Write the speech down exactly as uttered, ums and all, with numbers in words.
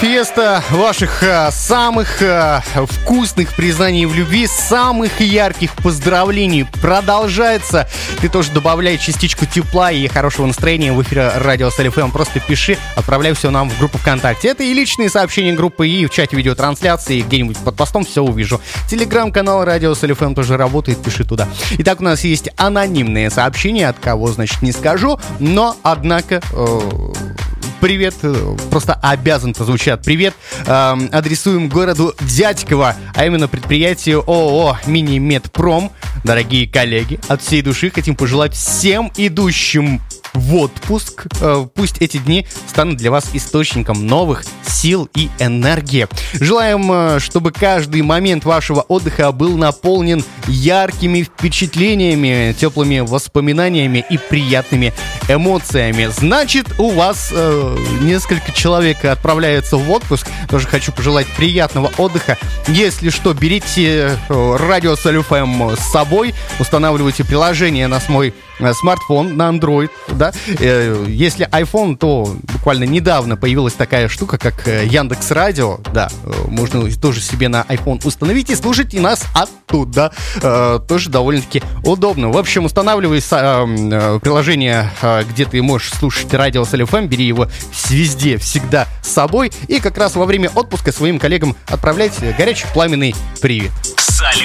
Фиеста ваших а, самых а, вкусных признаний в любви, самых ярких поздравлений продолжается. Ты тоже добавляй частичку тепла и хорошего настроения в эфире радио СЛ.ФМ. Просто пиши, отправляй все нам в группу ВКонтакте. Это и личные сообщения группы, и в чате видеотрансляции, и где-нибудь под постом все увижу. Телеграм-канал радио СЛ.ФМ тоже работает, пиши туда. Итак, у нас есть анонимные сообщения, от кого, значит, не скажу, но, однако... Э- Привет, просто обязан прозвучать привет. Эм, адресуем городу Дятьково, а именно предприятию ООО «Мини-Медпром». Дорогие коллеги, от всей души хотим пожелать всем идущим в отпуск. Э, пусть эти дни станут для вас источником новых сил и энергии. Желаем, чтобы каждый момент вашего отдыха был наполнен яркими впечатлениями, теплыми воспоминаниями и приятными эмоциями. Значит, у вас э, несколько человек отправляются в отпуск. Тоже хочу пожелать приятного отдыха. Если что, берите э, радио СЛ.ФМ с собой, устанавливайте приложение на свой э, смартфон, на Android, да. Э, если iPhone, то буквально недавно появилась такая штука, как э, Яндекс.Радио, да. Э, можно тоже себе на iPhone установить и слушать и нас оттуда. Э, тоже довольно-таки удобно. В общем, устанавливай э, э, приложение, э, где ты можешь слушать радио СЛ.ФМ, бери его везде, всегда с собой, и как раз во время отпуска своим коллегам отправлять горячий пламенный привет.